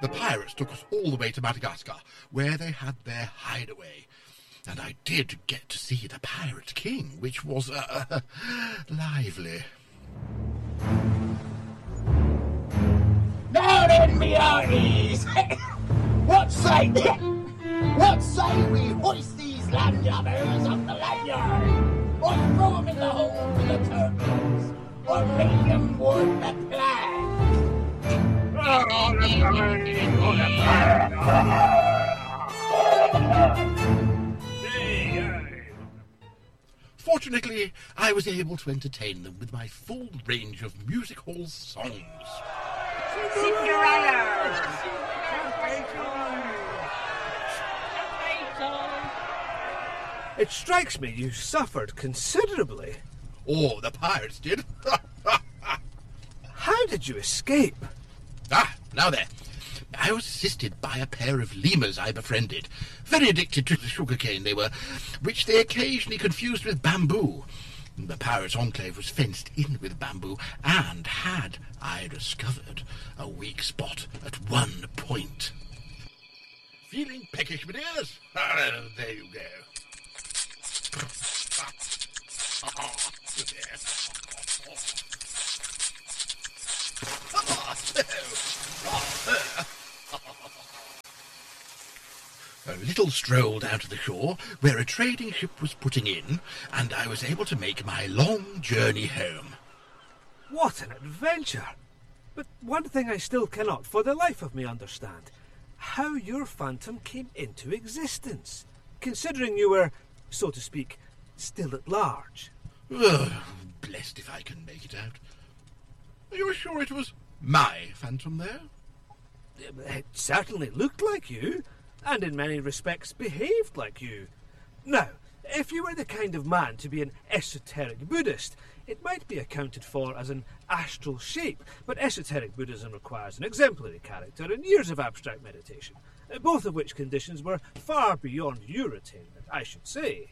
The pirates took us all the way to Madagascar, where they had their hideaway. And I did get to see the Pirate King, which was, lively. Now then, me hearties! What say we hoist these landlubbers up the lanyard, or throw them in the hole with the turtles, or make them board the plan? Fortunately, I was able to entertain them with my full range of music hall songs. Cinderella! It strikes me you suffered considerably. Oh, the pirates did. How did you escape? Now there. I was assisted by a pair of lemurs I befriended, very addicted to the sugarcane they were, which they occasionally confused with bamboo. The pirates' enclave was fenced in with bamboo and had, I discovered, a weak spot at one point. Feeling peckish, my dears? There you go. A little stroll down to the shore, where a trading ship was putting in, and I was able to make my long journey home. What an adventure! But one thing I still cannot for the life of me understand. How your phantom came into existence, considering you were, so to speak, still at large. Blessed if I can make it out. Are you sure it was my phantom there? It certainly looked like you, and in many respects behaved like you. Now, if you were the kind of man to be an esoteric Buddhist, it might be accounted for as an astral shape, but esoteric Buddhism requires an exemplary character and years of abstract meditation, both of which conditions were far beyond your attainment, I should say.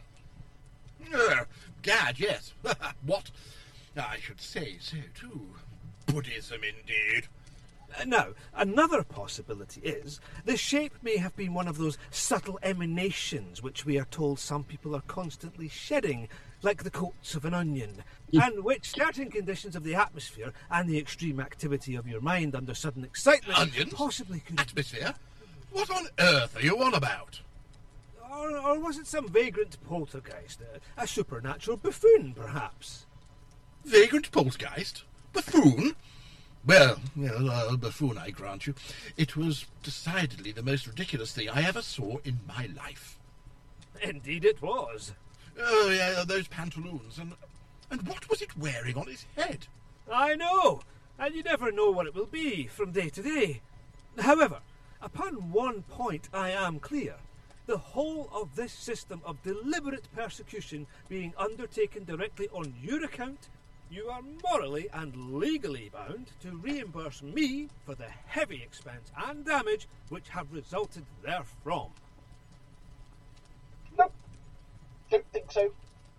Gad, yes. What? I should say so, too. Buddhism, indeed. Now, another possibility is the shape may have been one of those subtle emanations which we are told some people are constantly shedding, like the coats of an onion, and which certain conditions of the atmosphere and the extreme activity of your mind under sudden excitement Onions? possibly could... Atmosphere? What on earth are you on about? Or was it some vagrant poltergeist, a supernatural buffoon, perhaps? Vagrant poltergeist? Buffoon? Well, a buffoon, I grant you. It was decidedly the most ridiculous thing I ever saw in my life. Indeed it was. Oh, yeah, those pantaloons. And what was it wearing on its head? I know, and you never know what it will be from day to day. However, upon one point I am clear. The whole of this system of deliberate persecution being undertaken directly on your account, you are morally and legally bound to reimburse me for the heavy expense and damage which have resulted therefrom. Nope. Don't think so.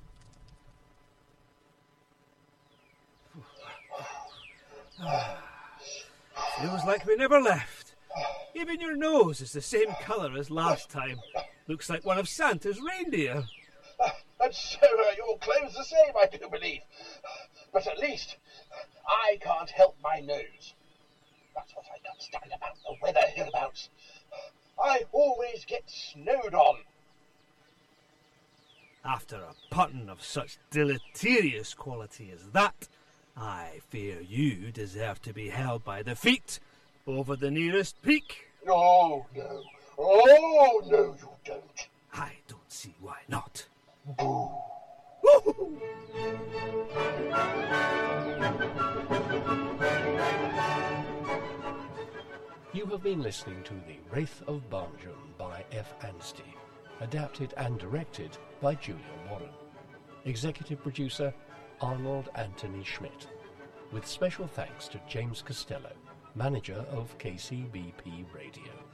Feels like we never left. Even your nose is the same colour as last time. Looks like one of Santa's reindeer. And so are your clothes the same, I do believe. But at least I can't help my nose. That's what I can't stand about the weather hereabouts. I always get snowed on. After a putton of such deleterious quality as that, I fear you deserve to be held by the feet over the nearest peak. Oh, no. Oh, no, you don't. I don't see why not. Boo. You have been listening to The Wraith of Barnjum by F. Anstey, adapted and directed by Julia Warren. Executive producer Arnold Anthony Schmidt, with special thanks to James Costello, manager of KCBP Radio.